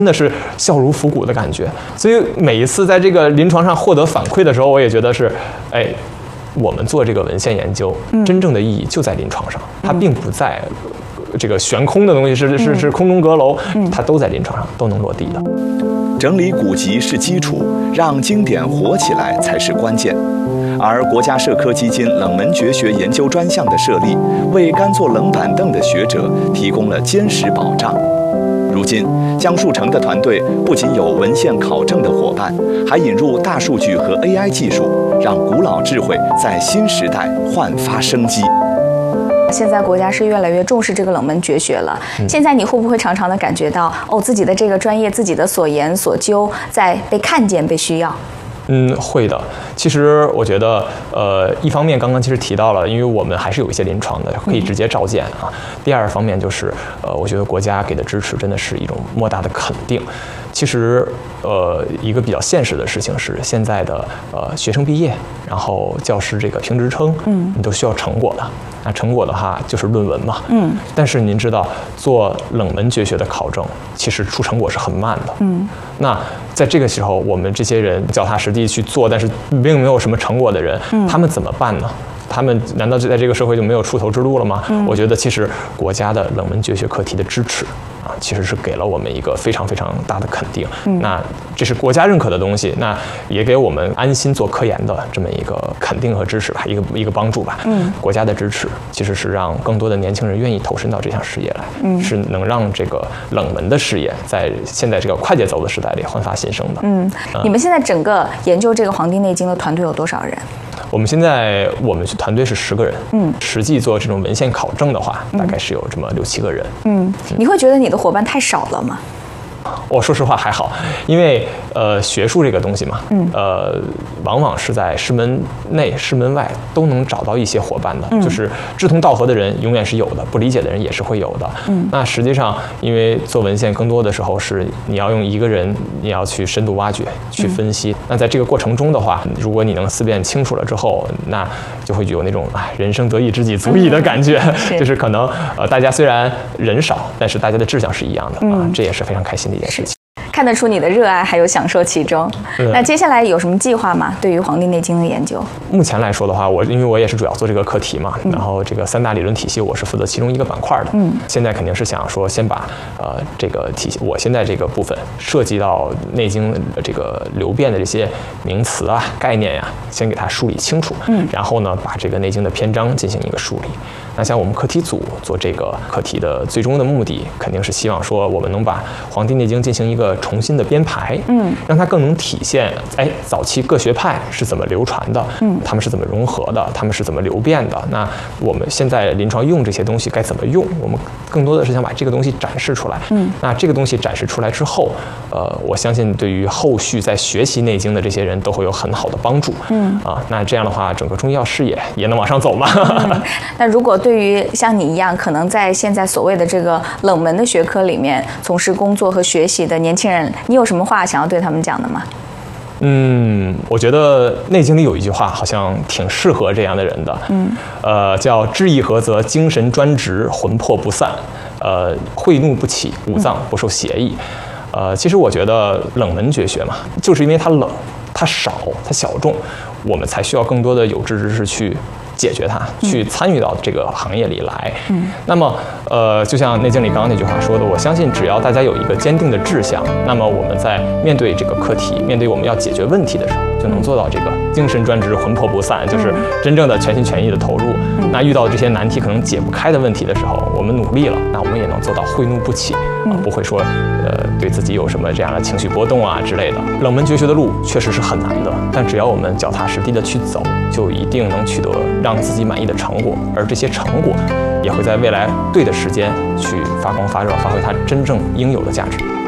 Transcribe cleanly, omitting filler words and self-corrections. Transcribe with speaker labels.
Speaker 1: 真的是笑如拂骨的感觉。所以每一次在这个临床上获得反馈的时候，我也觉得是，哎，我们做这个文献研究，真正的意义就在临床上，它并不在这个悬空的东西，是空中阁楼，它都在临床上都能落地的。
Speaker 2: 整理古籍是基础，让经典活起来才是关键。而国家社科基金冷门绝学研究专项的设立，为甘做冷板凳的学者提供了坚实保障。如今，江树成的团队不仅有文献考证的伙伴，还引入大数据和 AI 技术，让古老智慧在新时代焕发生机。
Speaker 3: 现在国家是越来越重视这个冷门绝学了。现在你会不会常常的感觉到，自己的这个专业、自己的所研所究在被看见、被需要？
Speaker 1: 会的。其实我觉得，一方面刚刚其实提到了，因为我们还是有一些临床的可以直接召见啊。第二方面就是，我觉得国家给的支持真的是一种莫大的肯定。其实，一个比较现实的事情是，现在的学生毕业，然后教师这个评职称，你都需要成果的。那成果的话就是论文嘛，但是您知道，做冷门绝学的考证，其实出成果是很慢的，那在这个时候，我们这些人脚踏实地去做，但是并没有什么成果的人，他们怎么办呢？他们难道在这个社会就没有出头之路了吗？我觉得其实国家的冷门绝学课题的支持啊，其实是给了我们一个非常非常大的肯定。那这是国家认可的东西，那也给我们安心做科研的这么一个肯定和支持吧，一个帮助吧。国家的支持其实是让更多的年轻人愿意投身到这项事业来，是能让这个冷门的事业在现在这个快节奏的时代里焕发新生的。
Speaker 3: 你们现在整个研究这个《黄帝内经》的团队有多少人？
Speaker 1: 我们团队是10个人，实际做这种文献考证的话，大概是有这么6、7个人。
Speaker 3: 你会觉得你的伙伴太少了吗？
Speaker 1: 我说实话还好，因为学术这个东西嘛，往往是在师门内、师门外都能找到一些伙伴的，就是志同道合的人永远是有的，不理解的人也是会有的。那实际上，因为做文献更多的时候是你要用一个人，你要去深度挖掘、去分析。那在这个过程中的话，如果你能思辨清楚了之后，那就会有那种人生得意知己足矣的感觉，就是可能大家虽然人少，但是大家的志向是一样的啊，这也是非常开心的一件事情。
Speaker 3: 看得出你的热爱还有享受其中。那接下来有什么计划吗？对于《黄帝内经》的研究？目前来说的话，因为我也是主要做这个课题嘛，然后这个3大理论体系我是负责其中一个板块的。现在肯定是想说先把这个体系，我现在这个部分涉及到内经这个流变的这些名词啊、概念呀，先给它梳理清楚。然后呢，把这个内经的篇章进行一个梳理。那像我们课题组做这个课题的最终的目的，肯定是希望说我们能把《黄帝内经》进行一个重新的编排，让它更能体现早期各学派是怎么流传的，他们是怎么融合的，他们是怎么流变的。那我们现在临床用这些东西该怎么用？我们更多的是想把这个东西展示出来。那这个东西展示出来之后，我相信对于后续在学习内经的这些人都会有很好的帮助。那这样的话，整个中医药事业也能往上走嘛。那如果对于像你一样，可能在现在所谓的这个冷门的学科里面从事工作和学习的年轻人，你有什么话想要对他们讲的吗？
Speaker 1: 我觉得《内经》里有一句话好像挺适合这样的人的，叫志意合则精神专直，魂魄不散，慧怒不起，五脏不受邪意。其实我觉得冷门绝学嘛，就是因为它冷、它少、它小众，我们才需要更多的有志之士去解决它，去参与到这个行业里来。那么就像《内经》里刚刚那句话说的，我相信只要大家有一个坚定的志向，那么我们在面对这个课题，面对我们要解决问题的时候，就能做到这个精神专直，魂魄不散，就是真正的全心全意的投入。那遇到这些难题可能解不开的问题的时候，我们努力了，那我们也能做到慧怒不起，不会说对自己有什么这样的情绪波动啊之类的。冷门绝学的路确实是很难的，但只要我们脚踏实地的去走，就一定能取得让自己满意的成果，而这些成果也会在未来对的时间去发光发热，发挥它真正应有的价值。